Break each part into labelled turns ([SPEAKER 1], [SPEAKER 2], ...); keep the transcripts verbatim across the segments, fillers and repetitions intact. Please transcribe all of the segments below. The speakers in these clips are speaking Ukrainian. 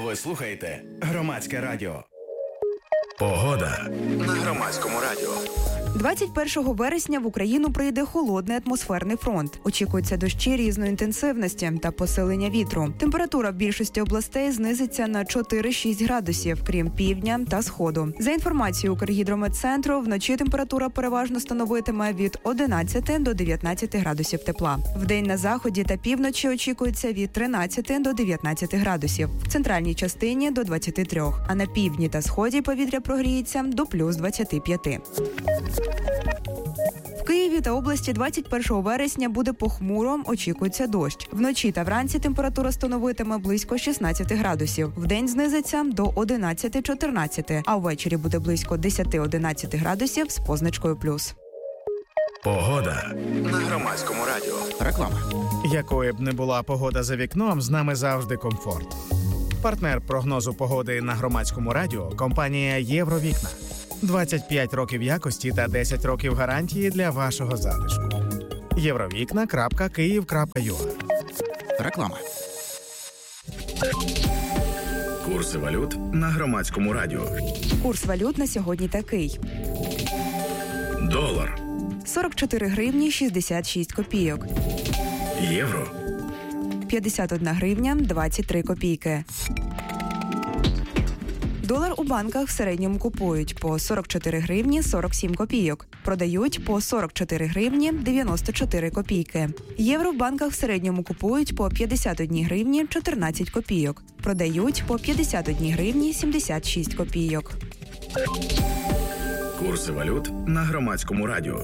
[SPEAKER 1] Ви слухаєте Громадське радіо. Погода на Громадському радіо.
[SPEAKER 2] двадцять першого вересня в Україну прийде холодний атмосферний фронт. Очікуються дощі різної інтенсивності та посилення вітру. Температура в більшості областей знизиться на чотири-шість градусів, крім півдня та сходу. За інформацією Укргідрометцентру, вночі температура переважно становитиме від одинадцяти до дев'ятнадцяти градусів тепла. Вдень на заході та півночі очікується від тринадцяти до дев'ятнадцяти градусів. В центральній частині – до двадцяти трьох, а на півдні та сході повітря прогріється до плюс двадцяти п'яти. В Києві та області двадцять першого вересня буде похмуро, очікується дощ. Вночі та вранці температура становитиме близько шістнадцяти градусів. Вдень знизиться до одинадцяти-чотирнадцяти, а ввечері буде близько десяти-одинадцяти градусів з позначкою плюс.
[SPEAKER 1] Погода на Громадському радіо. Реклама.
[SPEAKER 3] Якою б не була погода за вікном, з нами завжди комфорт. Партнер прогнозу погоди на Громадському радіо – компанія «Євровікна». двадцять п'ять років якості та десять років гарантії для вашого затишку. євровікна крапка київ крапка ю а.
[SPEAKER 1] Реклама. Курси валют на Громадському радіо.
[SPEAKER 2] Курс валют на сьогодні такий.
[SPEAKER 1] Долар.
[SPEAKER 2] сорок чотири гривні шістдесят шість копійок.
[SPEAKER 1] Євро.
[SPEAKER 2] п'ятдесят одна гривня двадцять три копійки. Долар у банках в середньому купують по сорок чотири гривні сорок сім копійок, продають по сорок чотири гривні дев'яносто чотири копійки. Євро в банках в середньому купують по п'ятдесят одна гривні чотирнадцять копійок, продають по п'ятдесят одна гривні сімдесят шість копійок.
[SPEAKER 1] Курси валют на Громадському радіо.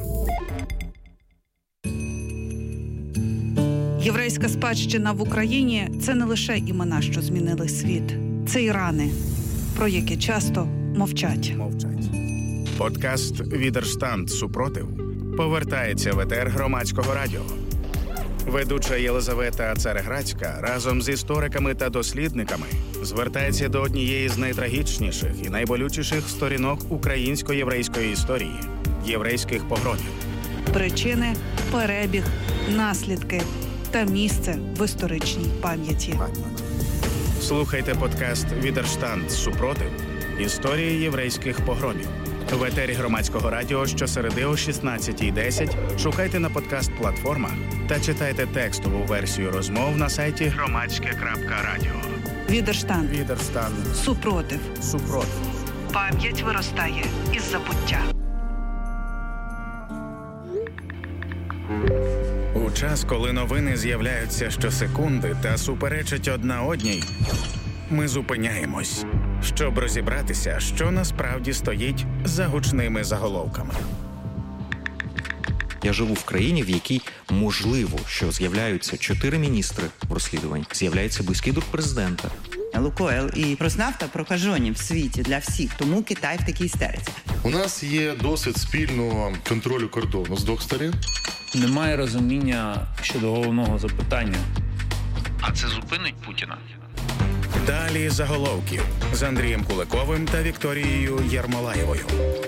[SPEAKER 4] Єврейська спадщина в Україні – це не лише імена, що змінили світ. Це і рани, про які часто мовчать.
[SPEAKER 3] Мовчать. Подкаст «Відерштанд. Супротив» повертається в етер Громадського радіо. Ведуча Єлизавета Цареградська разом з істориками та дослідниками звертається до однієї з найтрагічніших і найболючіших сторінок українсько-єврейської історії – єврейських погромів.
[SPEAKER 4] Причини, перебіг, наслідки та місце в історичній пам'яті.
[SPEAKER 3] Слухайте подкаст «Відерштанд. Супротив. Історії єврейських погромів». В етері Громадського радіо щосереди о шістнадцятій десять шукайте на подкаст-платформах та читайте текстову версію розмов на сайті громадське крапка радіо.
[SPEAKER 4] Відерштанд.
[SPEAKER 3] Відерштанд.
[SPEAKER 4] Супротив.
[SPEAKER 3] Супротив.
[SPEAKER 4] Пам'ять виростає із забуття.
[SPEAKER 3] У час, коли новини з'являються щосекунди та суперечать одна одній, ми зупиняємось, щоб розібратися, що насправді стоїть за гучними заголовками.
[SPEAKER 5] Я живу в країні, в якій можливо, що з'являються чотири міністри в розслідуванні, з'являється близький друг президента.
[SPEAKER 6] Лукойл і Роснафта прокажені в світі для всіх, тому Китай в такій істериці.
[SPEAKER 7] У нас є досвід спільного контролю кордону з двох сторін.
[SPEAKER 8] Немає розуміння щодо головного запитання.
[SPEAKER 9] А це зупинить Путіна?
[SPEAKER 3] Далі заголовків з Андрієм Куликовим та Вікторією Єрмолаєвою.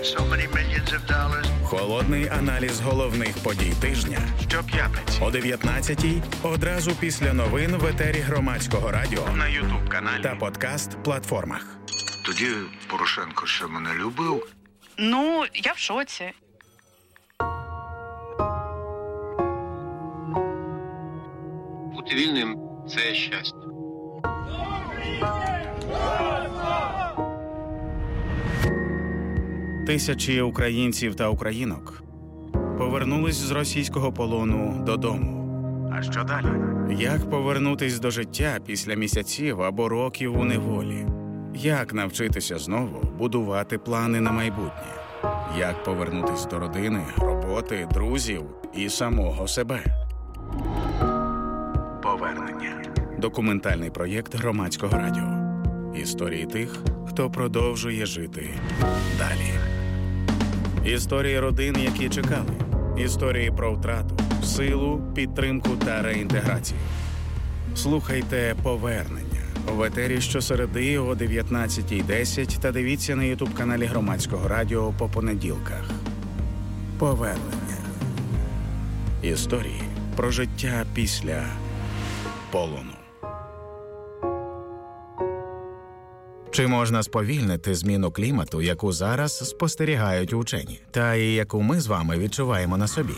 [SPEAKER 3] Холодний аналіз головних подій тижня щоп'ятниці о дев'ятнадцятій одразу після новин в етері Громадського радіо на ютуб-каналі та подкаст-платформах.
[SPEAKER 10] Тоді Порошенко ще мене любив.
[SPEAKER 4] Ну, я в шоці.
[SPEAKER 9] Бути вільним – це щастя.
[SPEAKER 3] Тисячі українців та українок повернулись з російського полону додому. А що далі? Як повернутись до життя після місяців або років у неволі? Як навчитися знову будувати плани на майбутнє? Як повернутись до родини, роботи, друзів і самого себе? Повернення. Документальний проєкт Громадського радіо. Історії тих, хто продовжує жити далі. Історії родин, які чекали. Історії про втрату, силу, підтримку та реінтеграцію. Слухайте «Повернення» в етері щосереди о дев'ятнадцятій десять та дивіться на ютуб-каналі Громадського радіо по понеділках. Повернення. Історії про життя після полону. Чи можна сповільнити зміну клімату, яку зараз спостерігають учені, та і яку ми з вами відчуваємо на собі?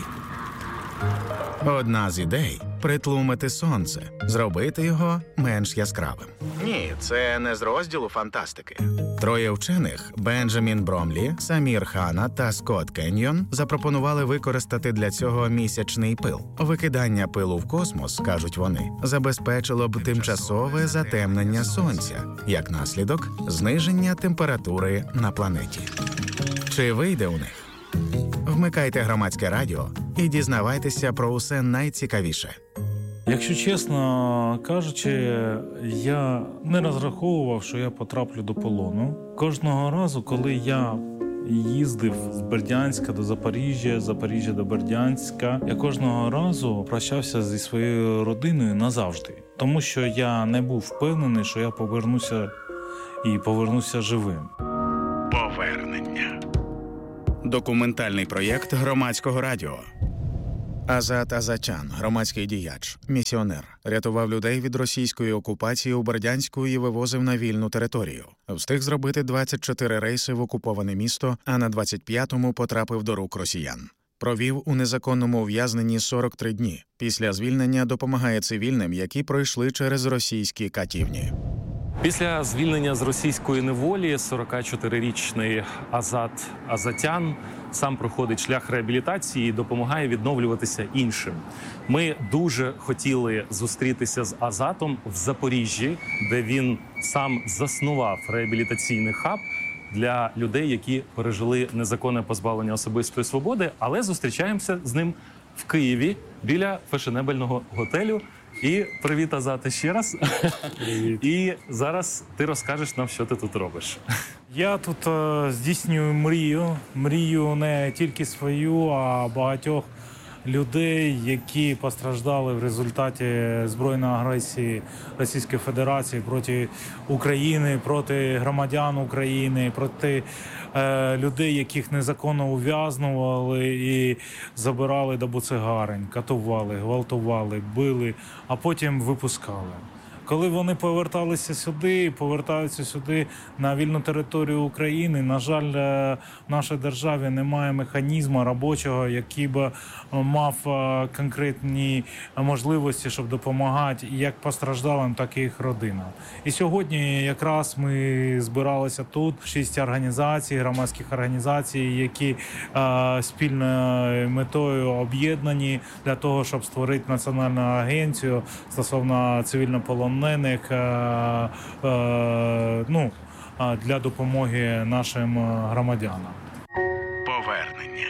[SPEAKER 3] Одна з ідей – притлумити сонце, зробити його менш яскравим. Ні, це не з розділу фантастики. Троє вчених – Бенджамін Бромлі, Самір Хана та Скотт Кеньйон – запропонували використати для цього місячний пил. Викидання пилу в космос, кажуть вони, забезпечило б тимчасове затемнення сонця, як наслідок – зниження температури на планеті. Чи вийде у них? Вмикайте Громадське радіо і дізнавайтеся про усе найцікавіше.
[SPEAKER 11] Якщо чесно кажучи, я не розраховував, що я потраплю до полону. Кожного разу, коли я їздив з Бердянська до Запоріжжя, з Запоріжжя до Бердянська, я кожного разу прощався зі своєю родиною назавжди. Тому що я не був впевнений, що я повернуся і повернуся живим.
[SPEAKER 3] Повернення. Документальний проєкт Громадського радіо. Азат Азатян, громадський діяч, місіонер, рятував людей від російської окупації у Бердянську і вивозив на вільну територію. Встиг зробити двадцять чотири рейси в окуповане місто, а на двадцять п'ятому потрапив до рук росіян. Провів у незаконному ув'язненні сорок три дні. Після звільнення допомагає цивільним, які пройшли через російські катівні.
[SPEAKER 12] Після звільнення з російської неволі сорокачотирирічний Азат Азатян сам проходить шлях реабілітації і допомагає відновлюватися іншим. Ми дуже хотіли зустрітися з Азатом в Запоріжжі, де він сам заснував реабілітаційний хаб для людей, які пережили незаконне позбавлення особистої свободи, але зустрічаємося з ним в Києві біля фешенебельного готелю. І привіт, Азате, ще раз. Привіт. І зараз ти розкажеш нам, що ти тут робиш.
[SPEAKER 11] Я тут е, здійснюю мрію. Мрію не тільки свою, а багатьох людей, які постраждали в результаті збройної агресії Російської Федерації проти України, проти громадян України, проти е, людей, яких незаконно ув'язнували і забирали до буцегарень, катували, гвалтували, били, а потім випускали. Коли вони поверталися сюди, повертаються сюди на вільну територію України, на жаль, в нашій державі немає механізму робочого, який би мав конкретні можливості, щоб допомагати як постраждалим, так і їх родинам. І сьогодні якраз ми збиралися тут, шість організацій, громадських організацій, які е, спільною метою об'єднані для того, щоб створити національну агенцію стосовно цивільнополонених, ну, для допомоги нашим громадянам.
[SPEAKER 3] Повернення.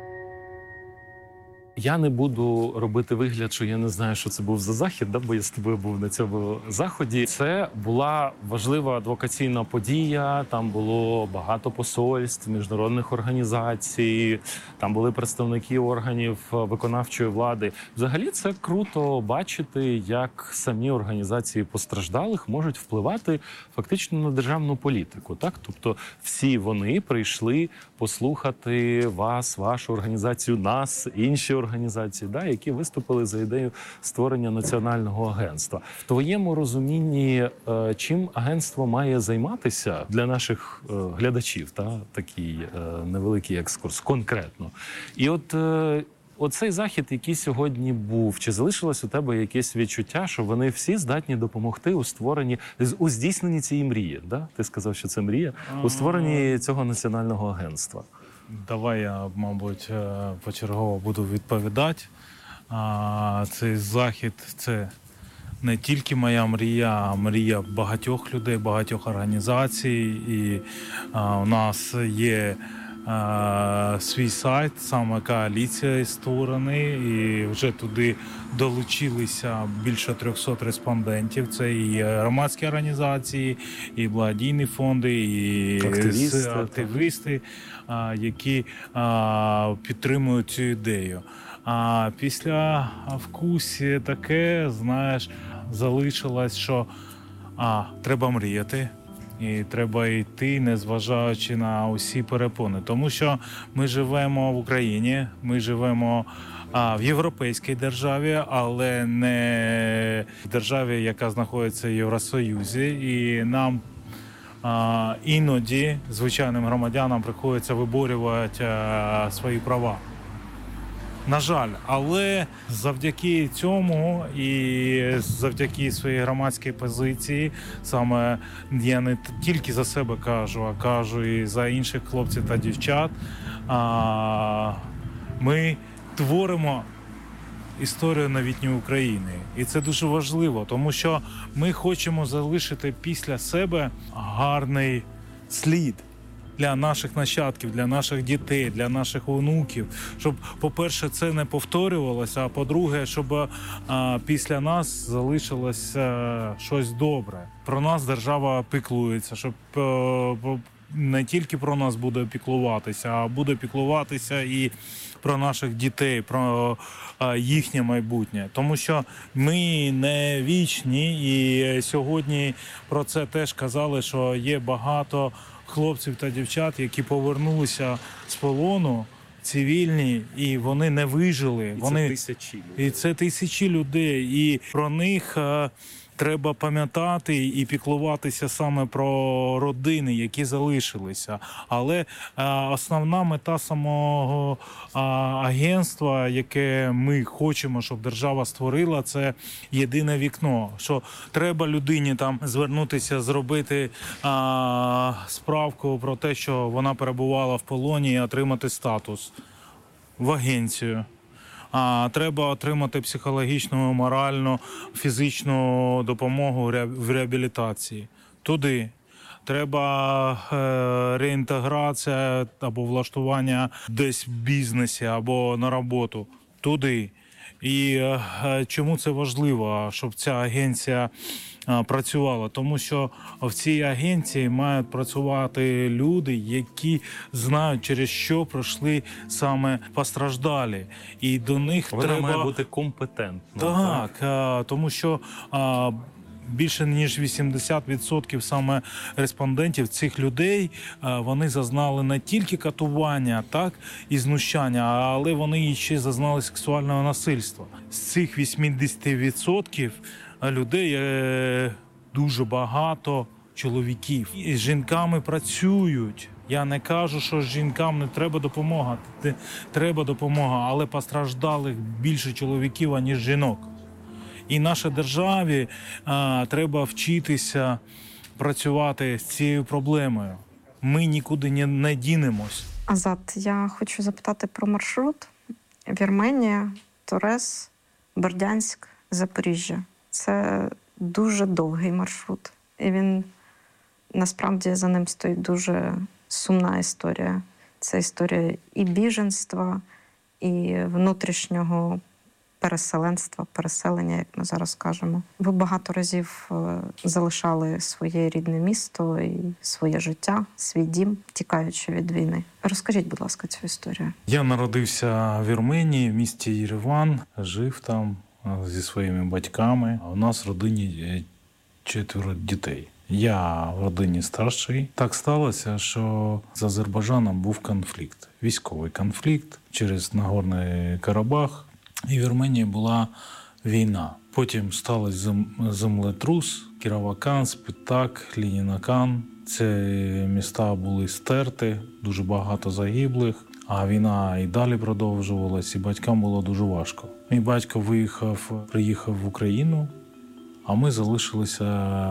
[SPEAKER 12] Я не буду робити вигляд, що я не знаю, що це був за захід, да? Бо я з тобою був на цьому заході. Це була важлива адвокаційна подія, там було багато посольств, міжнародних організацій, там були представники органів виконавчої влади. Взагалі це круто бачити, як самі організації постраждалих можуть впливати фактично на державну політику. Так? Тобто всі вони прийшли послухати вас, вашу організацію, нас, інші організації, да, які виступили за ідею створення національного агентства. В твоєму розумінні, чим агентство має займатися для наших глядачів, та, такий невеликий екскурс, конкретно. І от оцей захід, який сьогодні був, чи залишилось у тебе якесь відчуття, що вони всі здатні допомогти у створенні, у здійсненні цієї мрії, да? Ти сказав, що це мрія, у створенні цього національного агентства?
[SPEAKER 11] Давай я, мабуть, почергово буду відповідати. Цей захід – це не тільки моя мрія, а мрія багатьох людей, багатьох організацій. І у нас є свій сайт, саме коаліція створений, і вже туди долучилися більше трьохсот респондентів. Це і громадські організації, і благодійні фонди, і активісти, активісти які підтримують цю ідею. А після вкусі таке, знаєш, залишилось, що а, треба мріяти. І треба йти, незважаючи на усі перепони. Тому що ми живемо в Україні, ми живемо а, в європейській державі, але не в державі, яка знаходиться в Євросоюзі. І нам а, іноді звичайним громадянам приходиться виборювати а, свої права. На жаль, але завдяки цьому і завдяки своїй громадській позиції, саме я не тільки за себе кажу, а кажу і за інших хлопців та дівчат, ми творимо історію новітньої України. І це дуже важливо, тому що ми хочемо залишити після себе гарний слід для наших нащадків, для наших дітей, для наших онуків, щоб, по-перше, це не повторювалося, а по-друге, щоб а, після нас залишилось а, щось добре. Про нас держава піклується, щоб а, не тільки про нас буде піклуватися, а буде піклуватися і про наших дітей, про а, їхнє майбутнє. Тому що ми не вічні, і сьогодні про це теж казали, що є багато хлопців та дівчат, які повернулися з полону, цивільні, і вони не вижили.
[SPEAKER 12] І
[SPEAKER 11] вони...
[SPEAKER 12] це тисячі людей.
[SPEAKER 11] І це тисячі людей. І про них а, треба пам'ятати і піклуватися саме про родини, які залишилися. Але а, основна мета самого а, агентства, яке ми хочемо, щоб держава створила, це єдине вікно. Що треба людині там звернутися, зробити а, справку про те, що вона перебувала в полоні, і отримати статус в агенцію. А треба отримати психологічну, моральну, фізичну допомогу в реабілітації. Туди. Треба е, реінтеграція або влаштування десь в бізнесі, або на роботу. Туди. І е, чому це важливо, щоб ця агенція е, працювала? Тому що в цій агенції мають працювати люди, які знають, через що пройшли саме постраждалі. І до них
[SPEAKER 12] Вона
[SPEAKER 11] треба...
[SPEAKER 12] має бути компетентна.
[SPEAKER 11] Так, так? Е, тому що... Е, більше ніж вісімдесят відсотків саме респондентів цих людей, вони зазнали не тільки катування, так, і знущання, але вони ще зазнали сексуального насильства. З цих вісімдесят відсотків людей дуже багато чоловіків. І з жінками працюють. Я не кажу, що жінкам не треба допомога. Треба допомога, але постраждалих більше чоловіків, аніж жінок. І нашій державі а, треба вчитися працювати з цією проблемою. Ми нікуди не, не дінемось.
[SPEAKER 13] Азат, я хочу запитати про маршрут. Вірменія, Торез, Бердянськ, Запоріжжя. Це дуже довгий маршрут. І він, насправді, за ним стоїть дуже сумна історія. Це історія і біженства, і внутрішнього переселенства, переселення, як ми зараз кажемо. Ви багато разів залишали своє рідне місто і своє життя, свій дім, тікаючи від війни. Розкажіть, будь ласка, цю історію.
[SPEAKER 11] Я народився в Вірменії, в місті Єреван, жив там зі своїми батьками. У нас в родині четверо дітей. Я в родині старший. Так сталося, що з Азербайджаном був конфлікт, військовий конфлікт через Нагорний Карабах. І в Вірменії була війна. Потім стався землетрус, Кіровакан, Спитак, Ленінакан. Ці міста були стерті, дуже багато загиблих. А війна і далі продовжувалась, і батькам було дуже важко. Мій батько виїхав, приїхав в Україну, а ми залишилися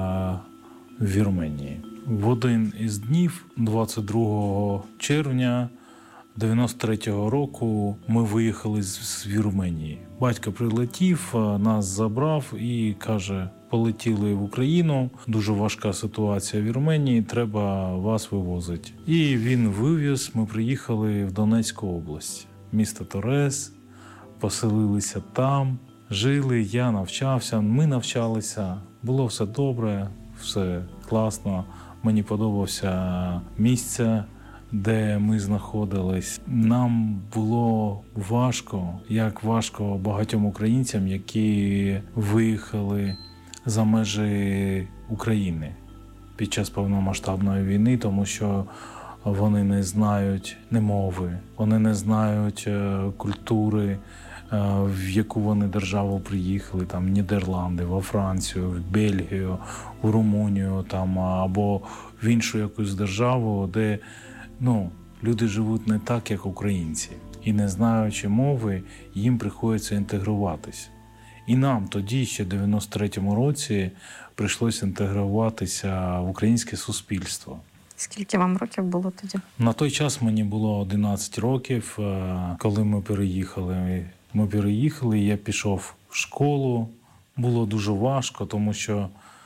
[SPEAKER 11] в Вірменії. В один із днів, двадцять другого червня дев'яносто третього року, ми виїхали з Вірменії. Батько прилетів, нас забрав і каже: полетіли в Україну, дуже важка ситуація в Вірменії, треба вас вивозити. І він вивіз, ми приїхали в Донецьку область, місто Торез, поселилися там, жили, я навчався, ми навчалися, було все добре, все класно, мені подобався місце, де ми знаходились. Нам було важко, як важко багатьом українцям, які виїхали за межі України під час повномасштабної війни, тому що вони не знають ні мови, вони не знають культури в яку вони державу приїхали, там, в Нідерланди, во Францію, в Бельгію, в Румунію, там, або в іншу якусь державу, де, ну, люди живуть не так, як українці. І не знаючи мови, їм приходиться інтегруватись. І нам тоді, ще в дев'яносто третьому році, прийшлося інтегруватися в українське суспільство.
[SPEAKER 13] Скільки вам років було тоді?
[SPEAKER 11] На той час мені було одинадцять років, коли ми переїхали. Ми переїхали, я пішов в школу. Було дуже важко, тому що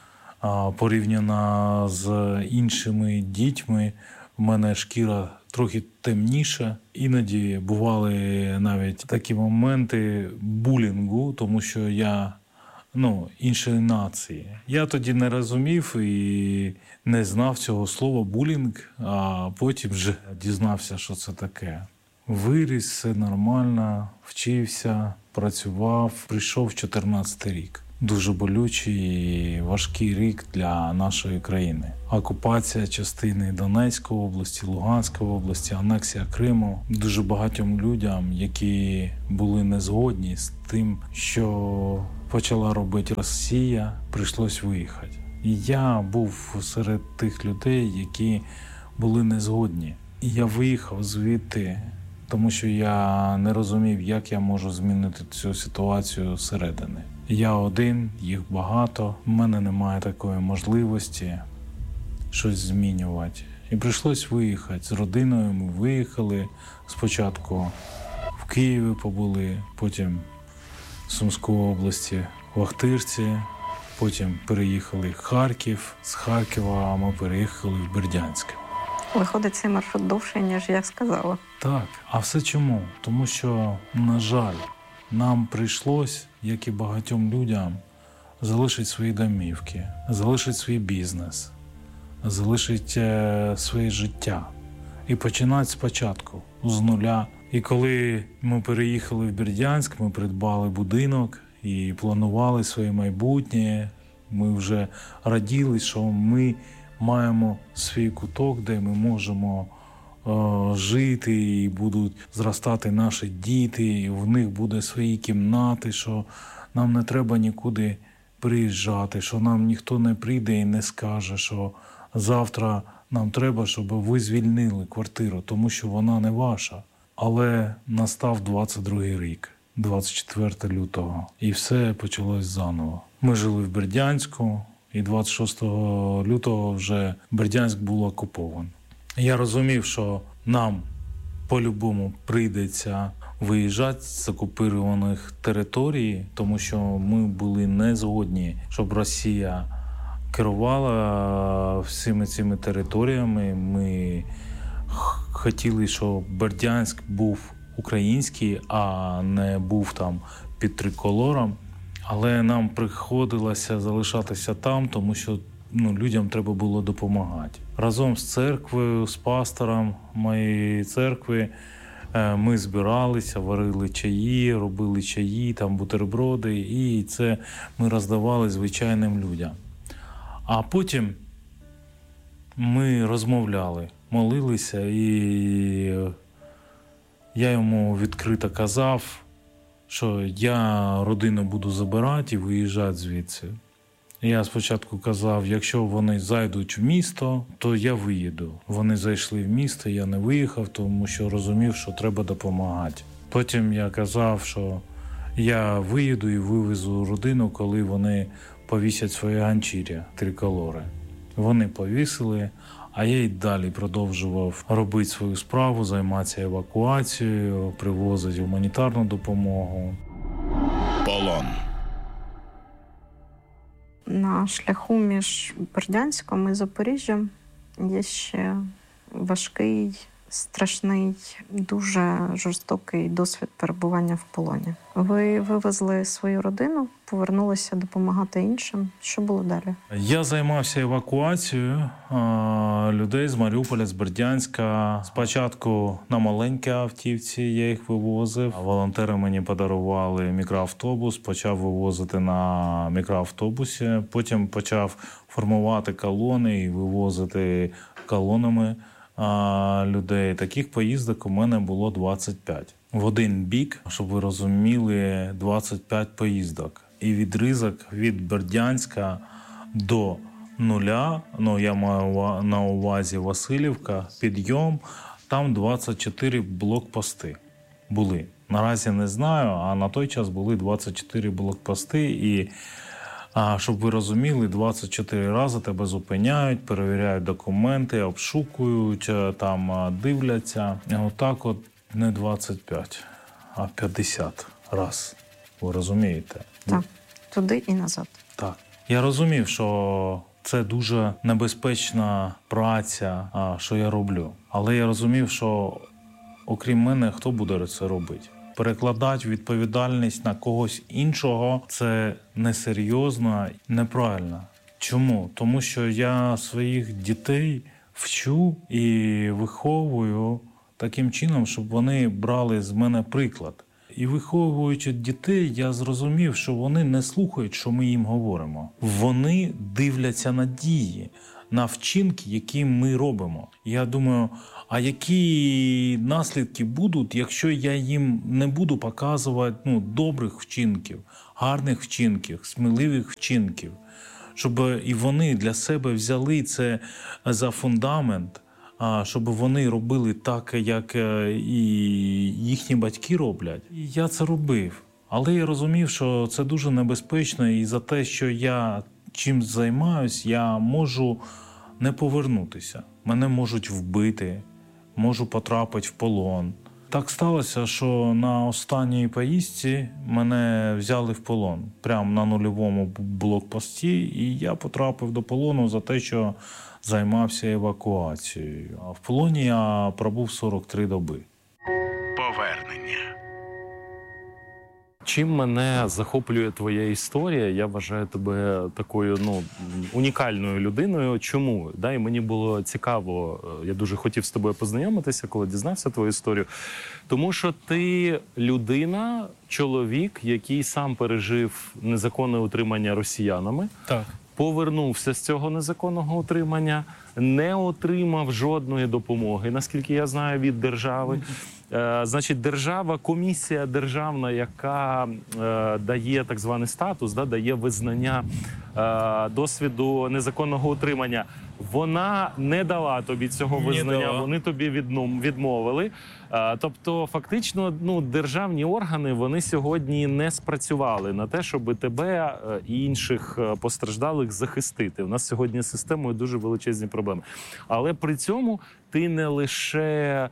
[SPEAKER 11] порівняно з іншими дітьми в мене шкіра трохи темніша. Іноді бували навіть такі моменти булінгу, тому що я, ну, іншої нації. Я тоді не розумів і не знав цього слова булінг, а потім вже дізнався, що це таке. Виріс, все нормально, вчився, працював, прийшов чотирнадцятий рік. Дуже болючий і важкий рік для нашої країни. Окупація частини Донецької області, Луганської області, анексія Криму. Дуже багатьом людям, які були не згодні з тим, що почала робити Росія, прийшлось виїхати. І я був серед тих людей, які були не згодні. І я виїхав звідти, тому що я не розумів, як я можу змінити цю ситуацію зсередини. Я один, їх багато, в мене немає такої можливості щось змінювати. І прийшлось виїхати. З родиною ми виїхали. Спочатку в Києві побули, потім в Сумській області, в Охтирці, потім переїхали в Харків. З Харкова ми переїхали в Бердянськ.
[SPEAKER 13] Виходить, цей маршрут довший, ніж я сказала.
[SPEAKER 11] Так. А все чому? Тому що, на жаль, нам прийшлось, як і багатьом людям, залишити свої домівки, залишити свій бізнес, залишити е, своє життя і починати спочатку, з нуля. І коли ми переїхали в Бердянськ, ми придбали будинок і планували своє майбутнє. Ми вже раділи, що ми маємо свій куток, де ми можемо е, жити, і будуть зростати наші діти, і в них буде свої кімнати, що нам не треба нікуди приїжджати, що нам ніхто не прийде і не скаже, що завтра нам треба, щоб ви звільнили квартиру, тому що вона не ваша. Але настав двадцять другий рік, двадцять четвертого лютого, і все почалось заново. Ми жили в Бердянську, і двадцять шостого лютого вже Бердянськ був окупований. Я розумів, що нам по-любому прийдеться виїжджати з окупованих територій, тому що ми були не згодні, щоб Росія керувала всіми цими територіями. Ми хотіли, щоб Бердянськ був український, а не був там під триколором. Але нам приходилося залишатися там, тому що ну, людям треба було допомагати. Разом з церквою, з пастором моєї церкви ми збиралися, варили чаї, робили чаї, там бутерброди, і це ми роздавали звичайним людям. А потім ми розмовляли, молилися, і я йому відкрито казав, що я родину буду забирати і виїжджати звідси. Я спочатку казав, якщо вони зайдуть в місто, то я виїду. Вони зайшли в місто, я не виїхав, тому що розумів, що треба допомагати. Потім я казав, що я виїду і вивезу родину, коли вони повісять своє ганчір'я, триколори. Вони повісили, а я й далі продовжував робити свою справу, займатися евакуацією, привозити гуманітарну допомогу.
[SPEAKER 1] Полон.
[SPEAKER 13] На шляху між Бердянськом і Запоріжжям є ще важкий, страшний, дуже жорстокий досвід перебування в полоні. Ви вивезли свою родину, повернулися допомагати іншим. Що було далі?
[SPEAKER 11] Я займався евакуацією а, людей з Маріуполя, з Бердянська. Спочатку на маленькій автівці я їх вивозив. Волонтери мені подарували мікроавтобус, почав вивозити на мікроавтобусі. Потім почав формувати колони і вивозити колонами а, людей. Таких поїздок у мене було двадцять п'ять. в один бік, щоб ви розуміли, двадцять п'ять поїздок. І відрізок від Бердянська до нуля, ну я маю на увазі Васильівка, підйом, там двадцять чотири блокпости були. Наразі не знаю, а на той час були двадцять чотири блокпости. І, а, щоб ви розуміли, двадцять чотири рази тебе зупиняють, перевіряють документи, обшукують, там дивляться. І отак от не двадцять п'ять, а п'ятдесят раз. Ви розумієте?
[SPEAKER 13] Так, туди і назад.
[SPEAKER 11] Так. Я розумів, що це дуже небезпечна праця, що я роблю. Але я розумів, що окрім мене, хто буде це робити? Перекладати відповідальність на когось іншого – це несерйозно, неправильно. Чому? Тому що я своїх дітей вчу і виховую таким чином, щоб вони брали з мене приклад. І виховуючи дітей, я зрозумів, що вони не слухають, що ми їм говоримо. Вони дивляться на дії, на вчинки, які ми робимо. Я думаю, а які наслідки будуть, якщо я їм не буду показувати ну, добрих вчинків, гарних вчинків, сміливих вчинків, щоб і вони для себе взяли це за фундамент, щоб вони робили так, як і їхні батьки роблять. І я це робив. Але я розумів, що це дуже небезпечно, і за те, що я чим займаюсь, я можу не повернутися. Мене можуть вбити, можу потрапити в полон. Так сталося, що на останній поїздці мене взяли в полон. Прямо на нульовому блокпості, і я потрапив до полону за те, що займався евакуацією. А в полоні я пробув сорок три доби.
[SPEAKER 3] Повернення.
[SPEAKER 12] Чим мене захоплює твоя історія, я вважаю тебе такою ну, унікальною людиною. Чому? Да, і мені було цікаво, я дуже хотів з тобою познайомитися, коли дізнався твою історію. Тому що ти людина, чоловік, який сам пережив незаконне утримання росіянами.
[SPEAKER 11] Так.
[SPEAKER 12] Повернувся з цього незаконного утримання, не отримав жодної допомоги, наскільки я знаю, від держави. Е, значить, держава, комісія державна, яка е, дає так званий статус, да, дає визнання е, досвіду незаконного утримання, вона не дала тобі цього визнання, вони тобі відмовили. Е, тобто, фактично, ну, державні органи, вони сьогодні не спрацювали на те, щоб тебе і інших постраждалих захистити. У нас сьогодні з системою дуже величезні проблеми. Але при цьому ти не лише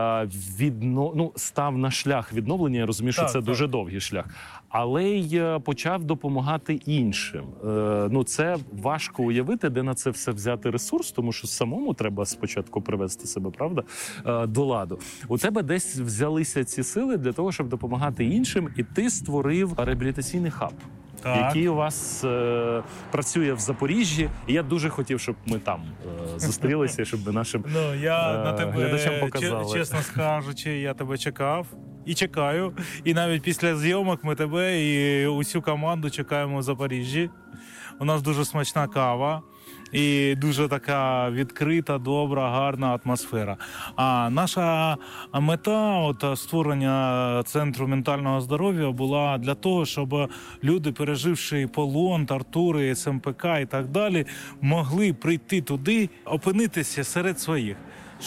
[SPEAKER 12] відно... ну, став на шлях відновлення, я розумію, що так, це так. дуже довгий шлях, але й почав допомагати іншим. Ну, це важко уявити, де на це все взяти ресурс, тому що самому треба спочатку привести себе, правда, до ладу. У тебе десь взялися ці сили для того, щоб допомагати іншим, і ти створив реабілітаційний хаб. Так. Який у вас е, працює в Запоріжжі. І я дуже хотів, щоб ми там е, зустрілися, щоб ми нашим
[SPEAKER 11] ну, я
[SPEAKER 12] е,
[SPEAKER 11] на тебе,
[SPEAKER 12] глядачам показали.
[SPEAKER 11] Чесно скажучи, я тебе чекав і чекаю. І навіть після зйомок ми тебе і усю команду чекаємо в Запоріжжі. У нас дуже смачна кава. І дуже така відкрита, добра, гарна атмосфера. А наша мета от, створення Центру ментального здоров'я була для того, щоб люди, переживши полон, тортури, ес ем пе ка і так далі, могли прийти туди, опинитися серед своїх.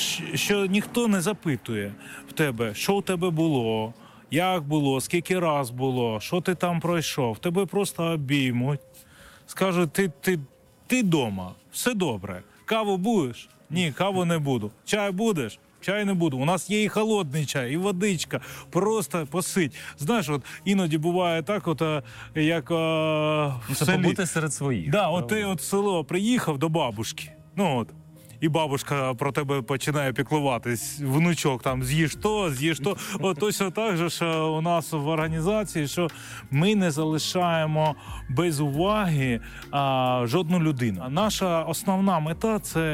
[SPEAKER 11] Що ніхто не запитує в тебе, що у тебе було, як було, скільки раз було, що ти там пройшов. Тебе просто обіймуть, скажуть, ти, ти Ти дома, все добре. Каву будеш? Ні, каву не буду. Чай будеш? Чай не буду. У нас є і холодний чай, і водичка. Просто посидь. Знаєш, от іноді буває так, от як а, в
[SPEAKER 12] це
[SPEAKER 11] селі.
[SPEAKER 12] Побути серед своїх.
[SPEAKER 11] Да, от ти от в село приїхав до бабушки. Ну от. І бабушка про тебе починає піклуватись. Внучок, там, з'їж то, з'їж то. От точно так же, що у нас в організації, що ми не залишаємо без уваги а, жодну людину. Наша основна мета – це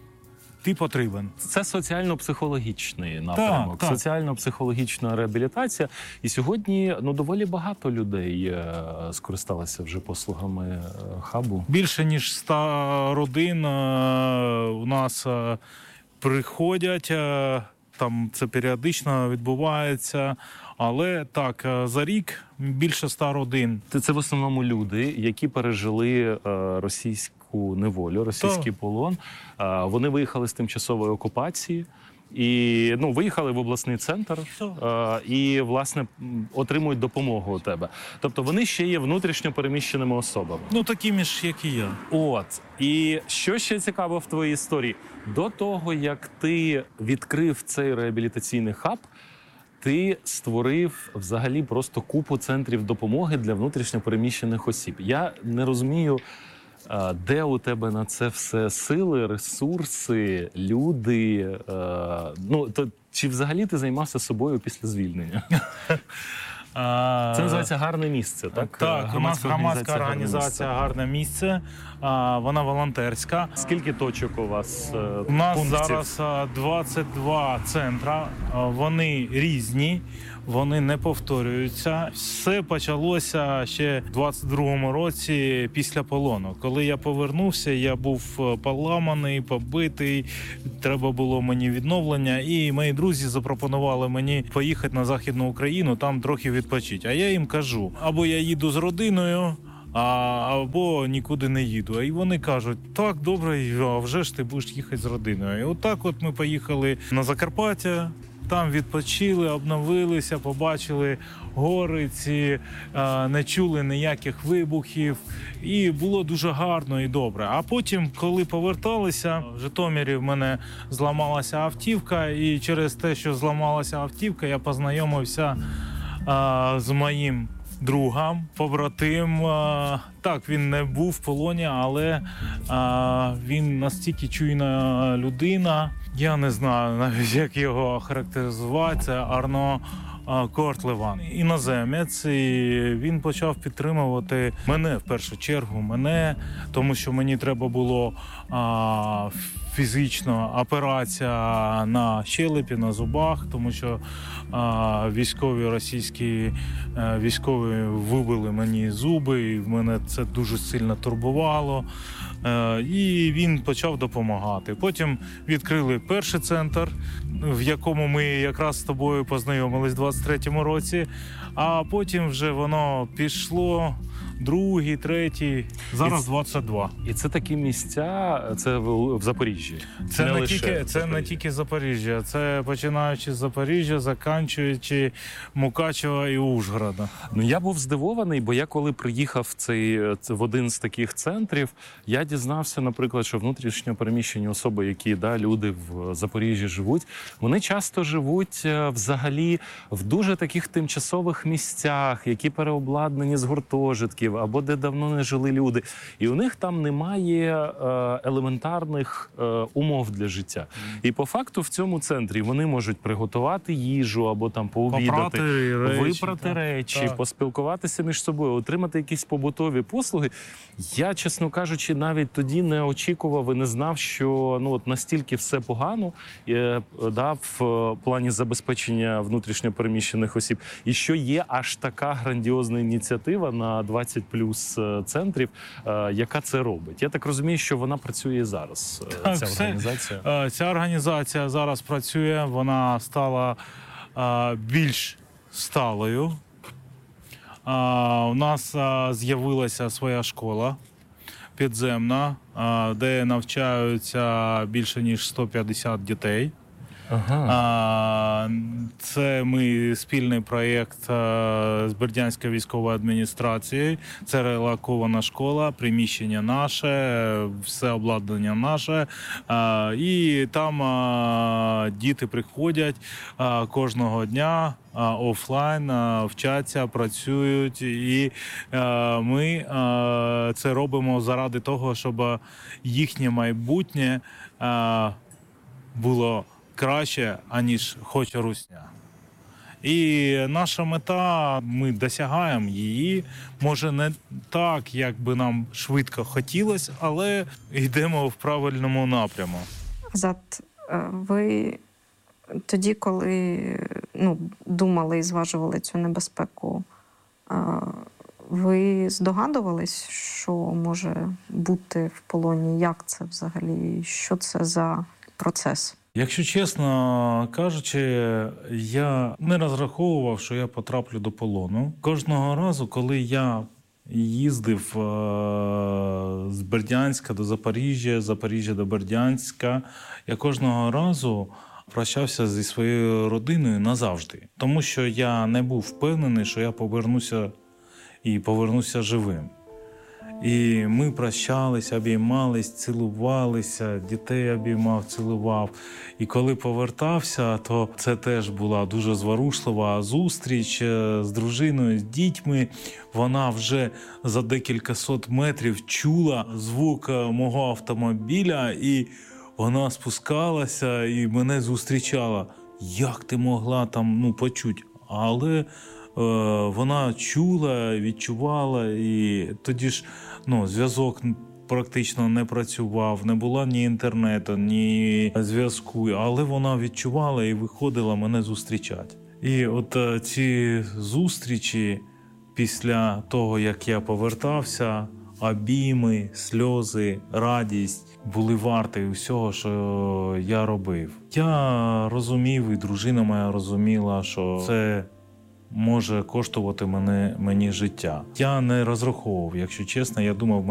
[SPEAKER 11] ти потрібен.
[SPEAKER 12] Це соціально-психологічний напрямок,
[SPEAKER 11] так, так.
[SPEAKER 12] соціально-психологічна реабілітація. І сьогодні ну, доволі багато людей скористалися вже послугами хабу.
[SPEAKER 11] Більше ніж ста родин у нас приходять, там це періодично відбувається. Але так, за рік більше ста родин.
[SPEAKER 12] Це в основному люди, які пережили російську неволю, російський То. полон. Вони виїхали з тимчасової окупації. І, ну, виїхали в обласний центр е, і, власне, отримують допомогу у тебе. Тобто вони ще є внутрішньо переміщеними особами.
[SPEAKER 11] Ну, такими ж, як і я.
[SPEAKER 12] От. І що ще цікаво в твоїй історії? До того, як ти відкрив цей реабілітаційний хаб, ти створив взагалі просто купу центрів допомоги для внутрішньо переміщених осіб. Я не розумію, де у тебе на це все сили, ресурси, люди? Ну, то чи взагалі ти займався собою після звільнення? Це називається «Гарне місце», так?
[SPEAKER 11] Так, у нас громадська організація «Гарне місце», вона волонтерська.
[SPEAKER 12] Скільки точок у вас пунктів?
[SPEAKER 11] У нас зараз двадцять два центри, вони різні, вони не повторюються. Все почалося ще в двадцять другому році після полону. Коли я повернувся, я був поламаний, побитий, треба було мені відновлення, і мої друзі запропонували мені поїхати на Західну Україну, там трохи відпочити. А я їм кажу, або я їду з родиною, А, або нікуди не їду. І вони кажуть, так, добре, а вже ж ти будеш їхати з родиною. І отак от ми поїхали на Закарпаття, там відпочили, обновилися, побачили гори ці, не чули ніяких вибухів. І було дуже гарно і добре. А потім, коли поверталися, в Житомирі в мене зламалася автівка, і через те, що зламалася автівка, я познайомився а, з моїм другом, побратим. Так, він не був в полоні, але а, він настільки чуйна людина. Я не знаю навіть, як його характеризувати. Це Арно Кортлеван, іноземець, і він почав підтримувати мене в першу чергу, мене, тому що мені треба було а, фізично операція на щелепі, на зубах, тому що а, військові російські а, військові вибили мені зуби, і мене це дуже сильно турбувало. І він почав допомагати. Потім відкрили перший центр, в якому ми якраз з тобою познайомились в двадцять третьому році, а потім вже воно пішло, другий, третій, зараз двадцять два.
[SPEAKER 12] І це такі місця, це в, в Запоріжжі?
[SPEAKER 11] Це,
[SPEAKER 12] не,
[SPEAKER 11] не,
[SPEAKER 12] лише
[SPEAKER 11] тільки, це не тільки Запоріжжя, це починаючи з Запоріжжя, закінчуючи Мукачева і Ужгорода.
[SPEAKER 12] Ну, я був здивований, бо я коли приїхав в, цей, в один з таких центрів, я дізнався, наприклад, що внутрішньо переміщені особи, які, да, люди в Запоріжжі живуть, вони часто живуть взагалі в дуже таких тимчасових місцях, які переобладнані з гуртожитків, або де давно не жили люди. І у них там немає е, елементарних е, умов для життя. І по факту в цьому центрі вони можуть приготувати їжу, або там пообідати,
[SPEAKER 11] речі,
[SPEAKER 12] випрати
[SPEAKER 11] так,
[SPEAKER 12] речі,
[SPEAKER 11] так.
[SPEAKER 12] поспілкуватися між собою, отримати якісь побутові послуги. Я, чесно кажучи, навіть тоді не очікував і не знав, що ну, от настільки все погано е, да, в плані забезпечення внутрішньо переміщених осіб. І що є аж така грандіозна ініціатива на двадцять плюс центрів, е, яка це робить. Я так розумію, що вона працює і зараз,
[SPEAKER 11] так,
[SPEAKER 12] ця
[SPEAKER 11] все,
[SPEAKER 12] організація.
[SPEAKER 11] Е, ця організація зараз працює, вона стала е, більш сталою. Е, у нас е, з'явилася своя школа підземна, е, де навчаються більше ніж сто п'ятдесят дітей. Ага. Це ми спільний проєкт з Бердянською військовою адміністрацією. Це релокована школа, приміщення наше, все обладнання наше. І там діти приходять кожного дня офлайн, вчаться, працюють. І ми це робимо заради того, щоб їхнє майбутнє було краще, аніж хоче русня. І наша мета, ми досягаємо її, може не так, як би нам швидко хотілося, але йдемо в правильному напряму.
[SPEAKER 13] Азат, ви тоді, коли ну, думали і зважували цю небезпеку, ви здогадувались, що може бути в полоні? Як це взагалі? Що це за процес?
[SPEAKER 11] Якщо чесно кажучи, я не розраховував, що я потраплю до полону. Кожного разу, коли я їздив е- з Бердянська до Запоріжжя, з Запоріжжя до Бердянська, я кожного разу прощався зі своєю родиною назавжди. Тому що я не був впевнений, що я повернуся і повернуся живим. І ми прощалися, обіймались, цілувалися, дітей обіймав, цілував. І коли повертався, то це теж була дуже зворушлива зустріч з дружиною, з дітьми. Вона вже за декілька сот метрів чула звук мого автомобіля, і вона спускалася і мене зустрічала. Як ти могла там ну, почути? Але вона чула, відчувала, і тоді ж ну, зв'язок практично не працював, не було ні інтернету, ні зв'язку, але вона відчувала і виходила мене зустрічати. І от ці зустрічі після того, як я повертався, обійми, сльози, радість були варті всього, що я робив. Я розумів, і дружина моя розуміла, що це може коштувати мене, мені життя. Я не розраховував, якщо чесно, я думав,